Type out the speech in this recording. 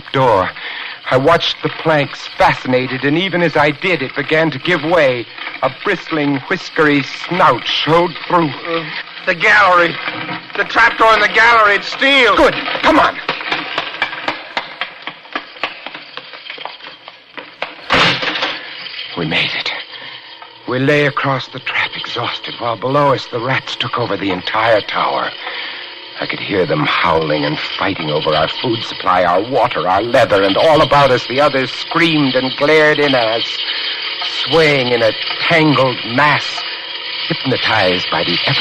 door. I watched the planks, fascinated, and even as I did, it began to give way. A bristling, whiskery snout showed through. The gallery. The trapdoor in the gallery. It's steel. Good. Come on. We made it. We lay across the trap, exhausted, while below us the rats took over the entire tower. I could hear them howling and fighting over our food supply, our water, our leather, and all about us the others screamed and glared in at us, swaying in a tangled mass, hypnotized by the